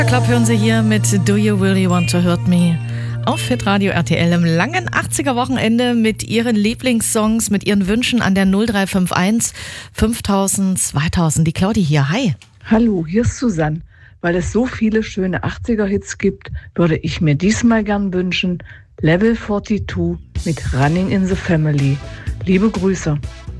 Club hören Sie hier mit Do You Really Want to Hurt Me auf Hitradio RTL im langen 80er Wochenende mit Ihren Lieblingssongs, mit Ihren Wünschen an der 0351 5000 2000. Die Claudi hier, hi. Hallo, hier ist Susanne. Weil es so viele schöne 80er-Hits gibt, würde ich mir diesmal gern wünschen Level 42 mit Running in the Family. Liebe Grüße.